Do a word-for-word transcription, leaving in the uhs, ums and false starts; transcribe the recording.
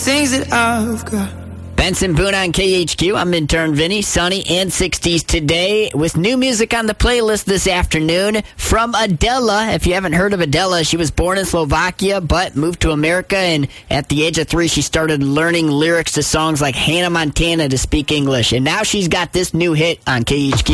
things that I've got. Benson Boone on K H Q. I'm intern Vinny. Sunny and sixties today with new music on the playlist this afternoon from Adela. If you haven't heard of Adela, she was born in Slovakia but moved to America, and at the age of three she started learning lyrics to songs like Hannah Montana to speak English, and now she's got this new hit on K H Q.